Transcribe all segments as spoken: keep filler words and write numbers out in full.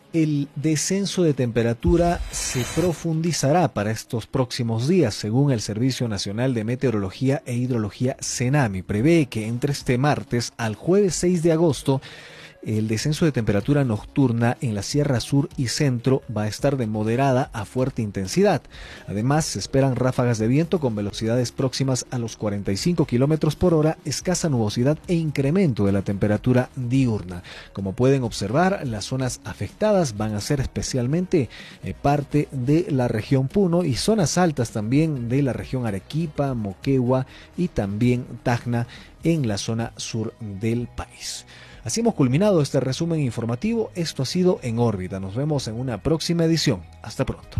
El descenso de temperatura se profundizará para estos próximos días, según el Servicio Nacional de Meteorología e Hidrología CENAMI. Prevé que entre este martes al jueves seis de agosto el descenso de temperatura nocturna en la Sierra Sur y Centro va a estar de moderada a fuerte intensidad. Además, se esperan ráfagas de viento con velocidades próximas a los cuarenta y cinco kilómetros por hora, escasa nubosidad e incremento de la temperatura diurna. Como pueden observar, las zonas afectadas van a ser especialmente eh, parte de la región Puno y zonas altas también de la región Arequipa, Moquegua y también Tacna en la zona sur del país. Así hemos culminado este resumen informativo. Esto ha sido En órbita. Nos vemos en una próxima edición. Hasta pronto.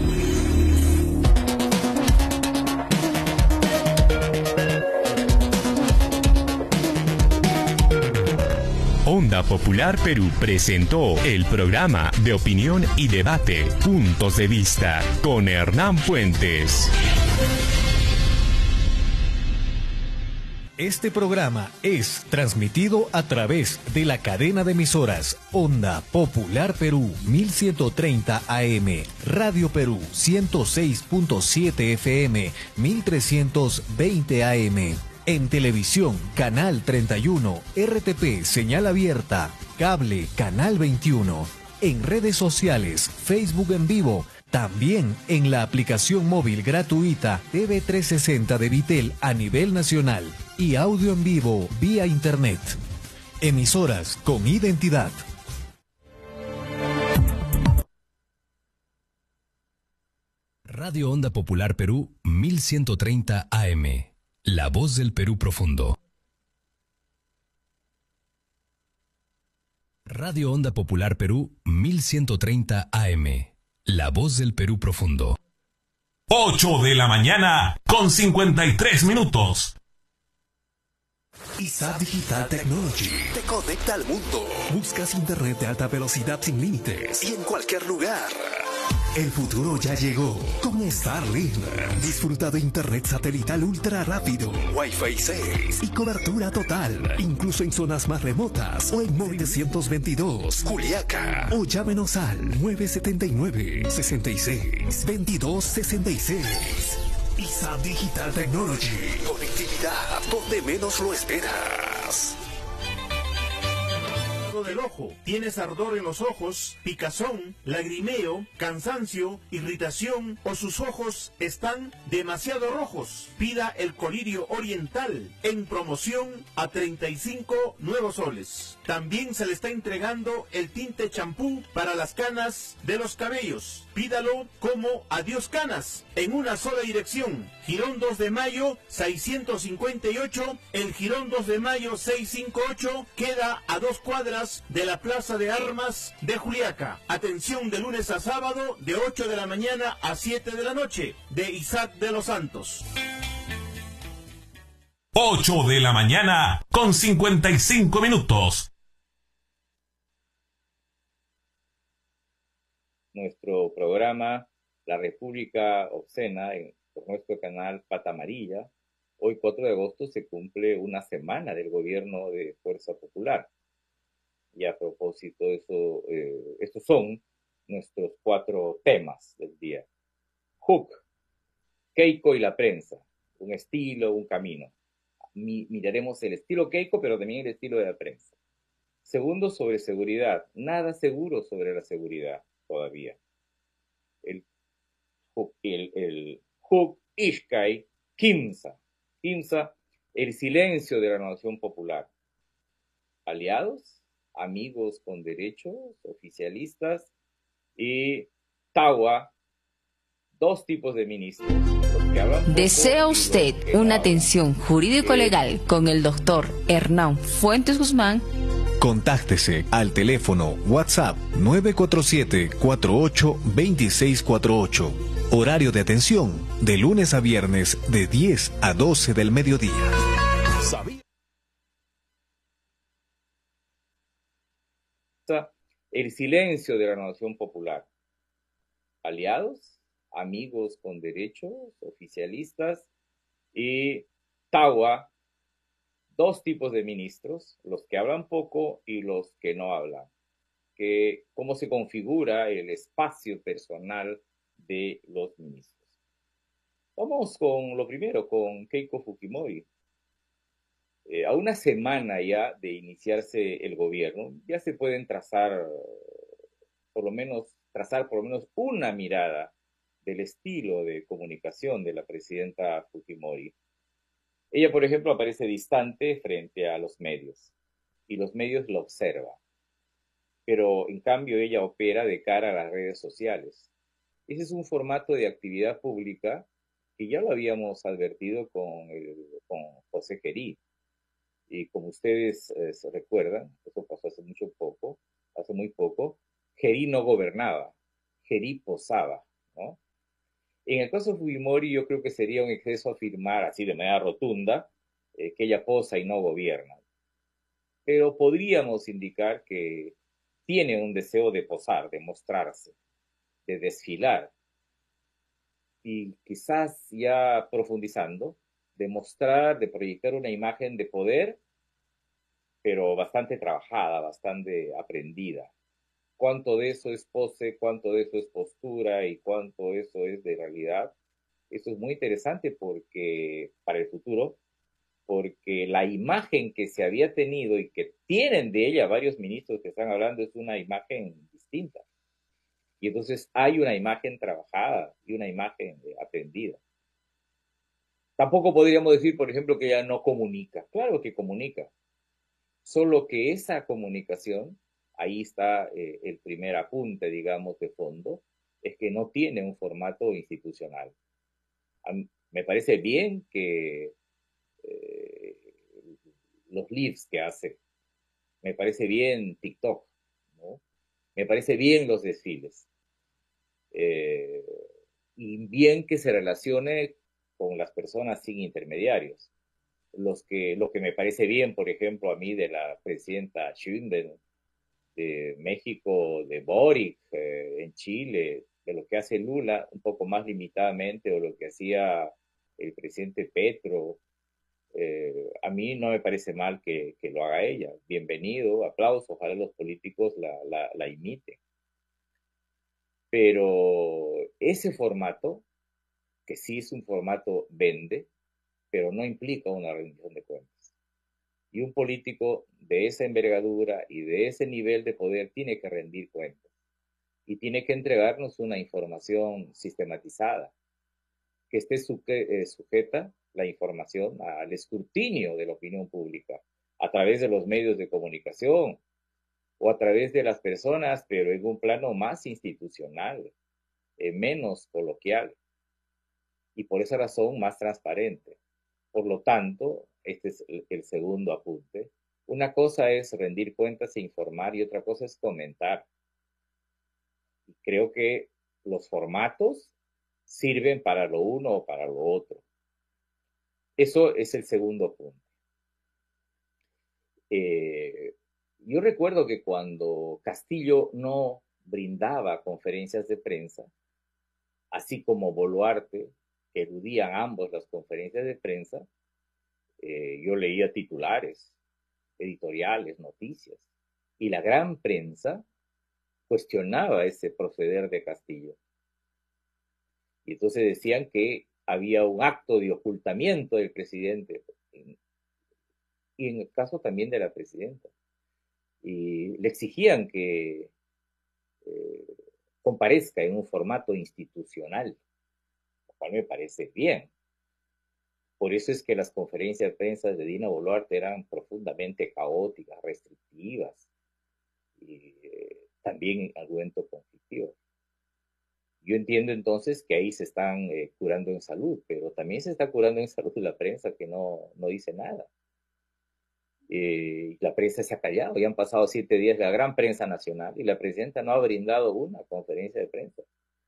Onda Popular Perú presentó el programa de opinión y debate Puntos de Vista con Hernán Fuentes. Este programa es transmitido a través de la cadena de emisoras Onda Popular Perú mil ciento treinta A M, Radio Perú ciento seis punto siete F M, mil trescientos veinte A M. En televisión, Canal treinta y uno, R T P, señal abierta, cable, Canal veintiuno. En redes sociales, Facebook en vivo, también en la aplicación móvil gratuita T V trescientos sesenta de Vitel a nivel nacional y audio en vivo vía internet. Emisoras con identidad. Radio Onda Popular Perú mil ciento treinta A M. La voz del Perú profundo. Radio Onda Popular Perú mil ciento treinta A M. La voz del Perú profundo. ocho de la mañana con cincuenta y tres minutos. I S A Digital Technology te conecta al mundo. Buscas internet de alta velocidad sin límites y en cualquier lugar. El futuro ya llegó con Starlink. Disfruta de internet satelital ultra rápido, Wi-Fi seis y cobertura total, incluso en zonas más remotas o en móvil ciento veintidós, Juliaca. O llámenos al nueve siete nueve, seis seis, veintidós sesenta y seis. I S A Digital Technology. Conectividad donde menos lo esperas. Del ojo. Tienes ardor en los ojos, picazón, lagrimeo, cansancio, irritación o sus ojos están demasiado rojos. Pida el colirio oriental en promoción a treinta y cinco nuevos soles. También se le está entregando el tinte champú para las canas de los cabellos. Pídalo como Adiós Canas en una sola dirección. Girón dos de mayo seiscientos cincuenta y ocho. El Girón dos de mayo seiscientos cincuenta y ocho queda a dos cuadras de la Plaza de Armas de Juliaca. Atención de lunes a sábado de ocho de la mañana a siete de la noche. De Isaac de los Santos. ocho de la mañana con cincuenta y cinco minutos. Nuestro programa La República Obscena en, por nuestro canal Pata Amarilla. Hoy cuatro de agosto se cumple una semana del gobierno de Fuerza Popular. Y a propósito, eso, eh, estos son nuestros cuatro temas del día. Hook, Keiko y la prensa, un estilo, un camino. Mi, miraremos el estilo Keiko, pero también el estilo de la prensa. Segundo, sobre seguridad. Nada seguro sobre la seguridad todavía. El el, el Hook Ishkai Kimsa. Kimsa, el silencio de la nación popular. Aliados, amigos con derechos, oficialistas y Tawa, dos tipos de ministros. ¿Desea usted una atención jurídico-legal con el doctor Hernán Fuentes Guzmán? Contáctese al teléfono WhatsApp nueve cuatro siete, cuatro ocho, dos seis cuatro ocho. Horario de atención de lunes a viernes de diez a doce del mediodía. ¿Sabía? El silencio de la nación popular. Aliados, amigos con derechos, oficialistas y Tawa, dos tipos de ministros, los que hablan poco y los que no hablan. que, cómo se configura el espacio personal de los ministros. Vamos con lo primero, con Keiko Fujimori. Eh, a una semana ya de iniciarse el gobierno, ya se pueden trazar, por lo menos, trazar por lo menos una mirada del estilo de comunicación de la presidenta Fujimori. Ella, por ejemplo, aparece distante frente a los medios, y los medios la observan. Pero, en cambio, ella opera de cara a las redes sociales. Ese es un formato de actividad pública que ya lo habíamos advertido con, el, con José Gerí. Y como ustedes eh, se recuerdan, eso pasó hace mucho poco, hace muy poco, Gerí no gobernaba, Gerí posaba, ¿no? En el caso de Fujimori, yo creo que sería un exceso afirmar así de manera rotunda eh, que ella posa y no gobierna. Pero podríamos indicar que tiene un deseo de posar, de mostrarse, de desfilar. Y quizás ya profundizando, de mostrar, de proyectar una imagen de poder, pero bastante trabajada, bastante aprendida. Cuánto de eso es pose, cuánto de eso es postura y cuánto de eso es de realidad. Eso es muy interesante porque para el futuro, porque la imagen que se había tenido y que tienen de ella varios ministros que están hablando es una imagen distinta. Y entonces hay una imagen trabajada y una imagen aprendida. Tampoco podríamos decir, por ejemplo, que ella no comunica. Claro que comunica. Solo que esa comunicación, ahí está eh, el primer apunte, digamos, de fondo, es que no tiene un formato institucional. A mí, me parece bien que eh, los lives que hace, me parece bien TikTok, ¿no? Me parece bien los desfiles. Eh, y bien que se relacione con las personas sin intermediarios. Los que, lo que me parece bien, por ejemplo, a mí de la presidenta Sheinbaum, de México, de Boric, eh, en Chile, de lo que hace Lula, un poco más limitadamente, o lo que hacía el presidente Petro, eh, a mí no me parece mal que, que lo haga ella. Bienvenido, aplauso, ojalá los políticos la, la, la imiten. Pero ese formato, que sí es un formato vende, pero no implica una rendición de cuentas. Y un político de esa envergadura y de ese nivel de poder tiene que rendir cuentas. Y tiene que entregarnos una información sistematizada, que esté sujeta la información al escrutinio de la opinión pública, a través de los medios de comunicación o a través de las personas, pero en un plano más institucional, eh, menos coloquial, y por esa razón más transparente. Por lo tanto, este es el, el segundo apunte. Una cosa es rendir cuentas e informar y otra cosa es comentar. Y creo que los formatos sirven para lo uno o para lo otro. Eso es el segundo punto. Eh, yo recuerdo que cuando Castillo no brindaba conferencias de prensa, así como Boluarte, que eludían ambos las conferencias de prensa, eh, yo leía titulares, editoriales, noticias, y la gran prensa cuestionaba ese proceder de Castillo. Y entonces decían que había un acto de ocultamiento del presidente, y en el caso también de la presidenta. Y le exigían que eh, comparezca en un formato institucional, lo cual me parece bien. Por eso es que las conferencias de prensa de Dina Boluarte eran profundamente caóticas, restrictivas y eh, también argumentos conflictivos. Yo entiendo entonces que ahí se están eh, curando en salud, pero también se está curando en salud la prensa que no, no dice nada. Eh, la prensa se ha callado, ya han pasado siete días de la gran prensa nacional y la presidenta no ha brindado una conferencia de prensa.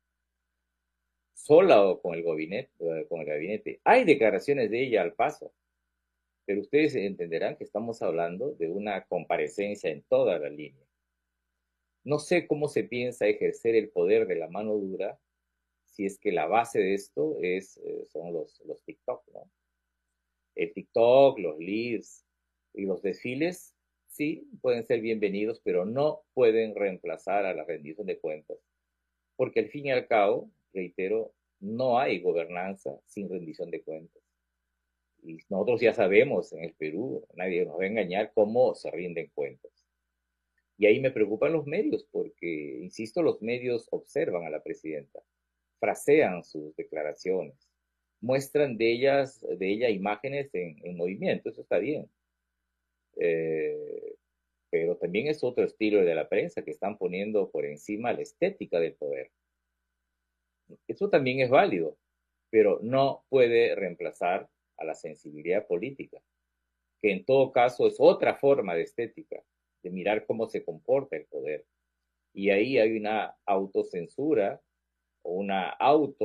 Sola o con el gabinete, con el gabinete. Hay declaraciones de ella al paso, pero ustedes entenderán que estamos hablando de una comparecencia en toda la línea. No sé cómo se piensa ejercer el poder de la mano dura si es que la base de esto es, eh, son los, los TikTok, ¿no? El TikTok, los lives y los desfiles sí, pueden ser bienvenidos, pero no pueden reemplazar a la rendición de cuentas. Porque al fin y al cabo, reitero, no hay gobernanza sin rendición de cuentas. Y nosotros ya sabemos en el Perú, nadie nos va a engañar cómo se rinden cuentas. Y ahí me preocupan los medios, porque, insisto, los medios observan a la presidenta, frasean sus declaraciones, muestran de ellas, de ella imágenes en, en movimiento, eso está bien. Eh, pero también es otro estilo de la prensa que están poniendo por encima la estética del poder. Eso también es válido, pero no puede reemplazar a la sensibilidad política, que en todo caso es otra forma de estética, de mirar cómo se comporta el poder. Y ahí hay una autocensura o una auto